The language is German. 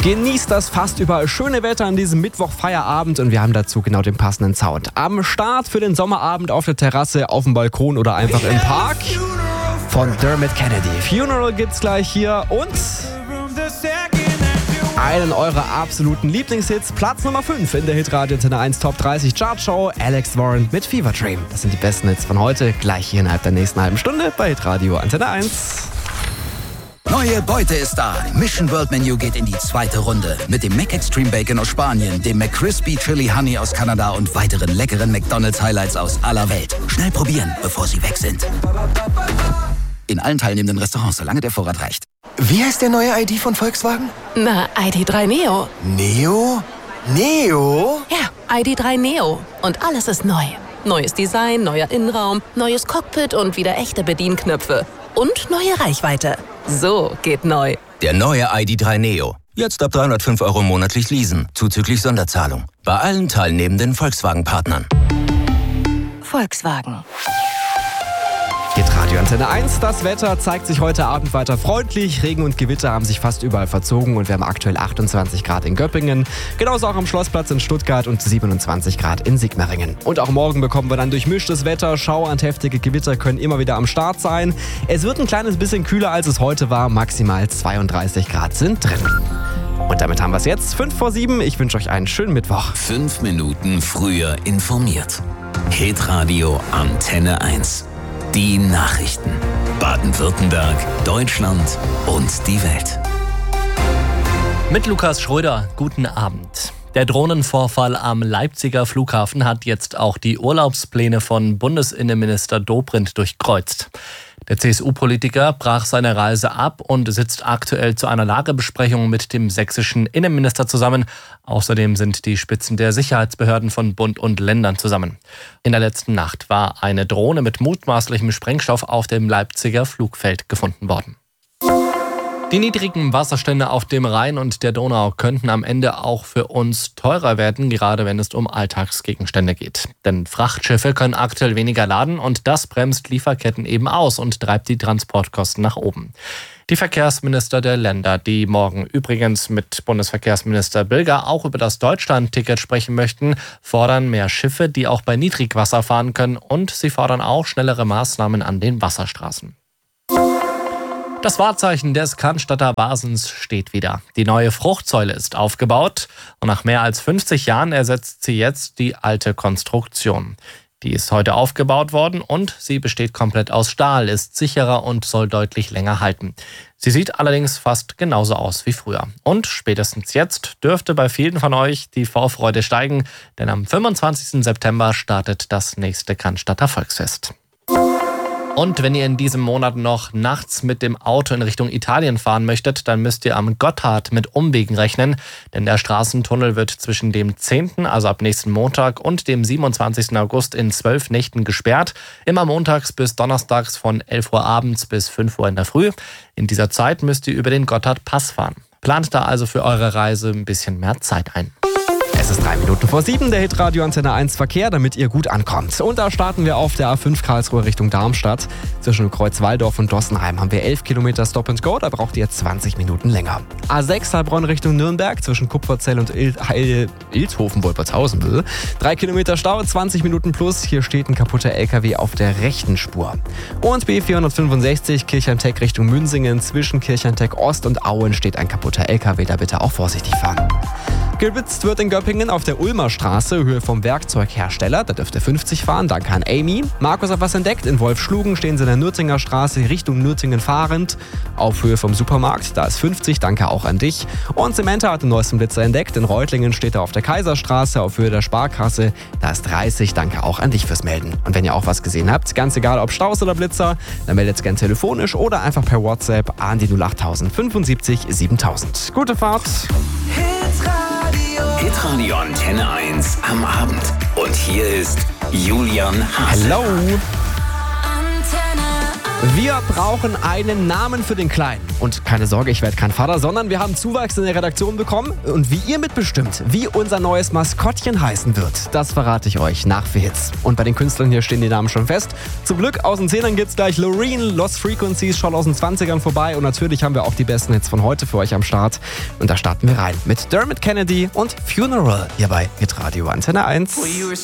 Genießt das fast überall schöne Wetter an diesem Mittwoch-Feierabend und wir haben dazu genau den passenden Sound. Am Start für den Sommerabend auf der Terrasse, auf dem Balkon oder einfach im Park von Dermot Kennedy. Funeral gibt's gleich hier und einen eurer absoluten Lieblingshits, Platz Nummer 5 in der Hitradio Antenne 1 Top 30 Chartshow, Alex Warren mit Fever Dream. Das sind die besten Hits von heute, gleich hier innerhalb der nächsten halben Stunde bei Hitradio Antenne 1. Neue Beute ist da. Mission World Menu geht in die zweite Runde. Mit dem Mac Extreme Bacon aus Spanien, dem McCrispy Chili Honey aus Kanada und weiteren leckeren McDonald's Highlights aus aller Welt. Schnell probieren, bevor sie weg sind. In allen teilnehmenden Restaurants, solange der Vorrat reicht. Wie heißt der neue ID von Volkswagen? Na, ID.3 Neo. Neo? Neo? Ja, ID.3 Neo. Und alles ist neu. Neues Design, neuer Innenraum, neues Cockpit und wieder echte Bedienknöpfe. Und neue Reichweite. So geht neu. Der neue ID.3 Neo. Jetzt ab 305 € monatlich leasen, zuzüglich Sonderzahlung. Bei allen teilnehmenden Volkswagen-Partnern. Volkswagen. Hitradio Antenne 1, das Wetter zeigt sich heute Abend weiter freundlich. Regen und Gewitter haben sich fast überall verzogen und wir haben aktuell 28 Grad in Göppingen. Genauso auch am Schlossplatz in Stuttgart und 27 Grad in Sigmaringen. Und auch morgen bekommen wir dann durchmischtes Wetter. Schauer und heftige Gewitter können immer wieder am Start sein. Es wird ein kleines bisschen kühler, als es heute war. Maximal 32 Grad sind drin. Und damit haben wir es jetzt. 5:07. Ich wünsche euch einen schönen Mittwoch. 5 Minuten früher informiert. Hitradio Antenne 1. Die Nachrichten. Baden-Württemberg, Deutschland und die Welt. Mit Lukas Schröder, guten Abend. Der Drohnenvorfall am Leipziger Flughafen hat jetzt auch die Urlaubspläne von Bundesinnenminister Dobrindt durchkreuzt. Der CSU-Politiker brach seine Reise ab und sitzt aktuell zu einer Lagebesprechung mit dem sächsischen Innenminister zusammen. Außerdem sind die Spitzen der Sicherheitsbehörden von Bund und Ländern zusammen. In der letzten Nacht war eine Drohne mit mutmaßlichem Sprengstoff auf dem Leipziger Flugfeld gefunden worden. Die niedrigen Wasserstände auf dem Rhein und der Donau könnten am Ende auch für uns teurer werden, gerade wenn es um Alltagsgegenstände geht. Denn Frachtschiffe können aktuell weniger laden und das bremst Lieferketten eben aus und treibt die Transportkosten nach oben. Die Verkehrsminister der Länder, die morgen übrigens mit Bundesverkehrsminister Bilger auch über das Deutschland-Ticket sprechen möchten, fordern mehr Schiffe, die auch bei Niedrigwasser fahren können, und sie fordern auch schnellere Maßnahmen an den Wasserstraßen. Das Wahrzeichen des Cannstatter Vasens steht wieder. Die neue Fruchtsäule ist aufgebaut und nach mehr als 50 Jahren ersetzt sie jetzt die alte Konstruktion. Die ist heute aufgebaut worden und sie besteht komplett aus Stahl, ist sicherer und soll deutlich länger halten. Sie sieht allerdings fast genauso aus wie früher. Und spätestens jetzt dürfte bei vielen von euch die Vorfreude steigen, denn am 25. September startet das nächste Cannstatter Volksfest. Und wenn ihr in diesem Monat noch nachts mit dem Auto in Richtung Italien fahren möchtet, dann müsst ihr am Gotthard mit Umwegen rechnen, denn der Straßentunnel wird zwischen dem 10., also ab nächsten Montag, und dem 27. August in 12 Nächten gesperrt. Immer montags bis donnerstags von 11 Uhr abends bis 5 Uhr in der Früh. In dieser Zeit müsst ihr über den Gotthardpass fahren. Plant da also für eure Reise ein bisschen mehr Zeit ein. Es ist 7:03, der Hitradio Antenne 1 Verkehr, damit ihr gut ankommt. Und da starten wir auf der A5 Karlsruhe Richtung Darmstadt. Zwischen Kreuzwaldorf und Dossenheim haben wir 11 Kilometer Stop and Go, da braucht ihr 20 Minuten länger. A6 Heilbronn Richtung Nürnberg, zwischen Kupferzell und Ilshofen-Wolpertshausen. 3 Kilometer Stau, 20 Minuten plus. Hier steht ein kaputter LKW auf der rechten Spur. Und B465 Kirchheim-Teck Richtung Münsingen, zwischen Kirchheim-Teck Ost und Auen steht ein kaputter LKW, da bitte auch vorsichtig fahren. Geblitzt wird in Göppingen auf der Ulmer Straße, Höhe vom Werkzeughersteller. Da dürft ihr 50 fahren, danke an Amy. Markus hat was entdeckt. In Wolfschlugen stehen sie in der Nürtinger Straße Richtung Nürtingen fahrend. Auf Höhe vom Supermarkt, da ist 50, danke auch an dich. Und Samantha hat den neuesten Blitzer entdeckt. In Reutlingen steht er auf der Kaiserstraße, auf Höhe der Sparkasse. Da ist 30, danke auch an dich fürs Melden. Und wenn ihr auch was gesehen habt, ganz egal ob Staus oder Blitzer, dann meldet gern telefonisch oder einfach per WhatsApp an die 08000 75 7000. Gute Fahrt! Hitradio Antenne 1 am Abend. Und hier ist Julian Hase. Hello! Antenne 1. Wir brauchen einen Namen für den Kleinen. Und keine Sorge, ich werde kein Vater, sondern wir haben Zuwachs in der Redaktion bekommen. Und wie ihr mitbestimmt, wie unser neues Maskottchen heißen wird, das verrate ich euch nach 4 Hits. Und bei den Künstlern hier stehen die Namen schon fest. Zum Glück aus den 10ern gibt's gleich Loreen, Lost Frequencies schon aus den 20ern vorbei. Und natürlich haben wir auch die besten Hits von heute für euch am Start. Und da starten wir rein mit Dermot Kennedy und Funeral hier bei Hitradio Antenne 1.